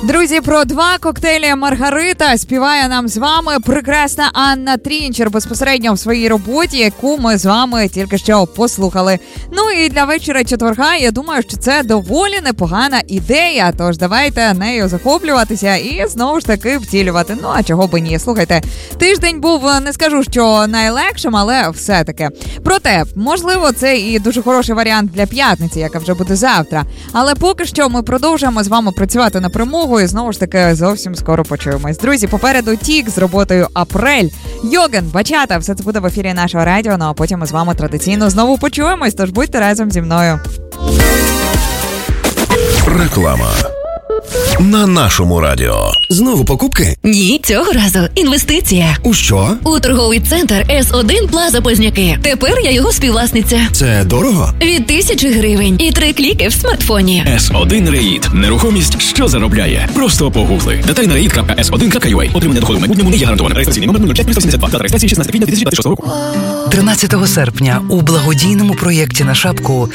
Друзі, про 2 коктейлі Маргарита співає нам з вами прекрасна Анна Трінчер безпосередньо в своїй роботі, яку ми з вами тільки що послухали. Ну і для вечора четверга, я думаю, що це доволі непогана ідея, тож давайте нею захоплюватися і знову ж таки втілювати. Ну, а чого би ні. Слухайте, тиждень був, не скажу, що найлегшим, але все-таки. Проте, можливо, це і дуже хороший варіант для п'ятниці, яка вже буде завтра. Але поки що ми продовжуємо з вами працювати на перемогу і знову ж таки зовсім скоро почуємось. Друзі, попереду Тік з роботою Апрель, Йоген, Бачата, все це буде в ефірі нашого радіо, ну а потім ми з вами традиційно знову почуємось, тож будьте разом зі мною. Реклама на нашому радіо. Знову покупки? Ні, цього разу інвестиція. У що? У торговий центр С1 Плаза Позняки. Тепер я його співвласниця. Це дорого? Від 1000 гривень і 3 кліки в смартфоні. С1 Реїд. Нерухомість, що заробляє. Просто погугли. Детальна reid.s1.ua. Отримання доходу в майбутньому не є гарантоване. Реєстраційний номер 0572. Дата реєстрації 16 квітня 2026 року. 13 серпня у благодійному проєкті «На шапку»